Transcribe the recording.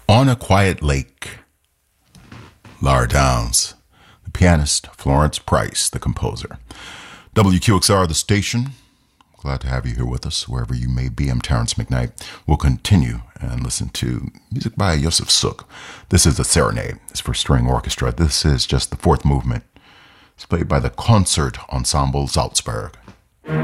On a Quiet Lake, Lara Downs, the pianist, Florence Price, the composer. WQXR, the station. Glad to have you here with us, wherever you may be. I'm Terrence McKnight. We'll continue and listen to music by Josef Suk. This is a serenade. It's for string orchestra. This is just the fourth movement. It's played by the Concert Ensemble Salzburg.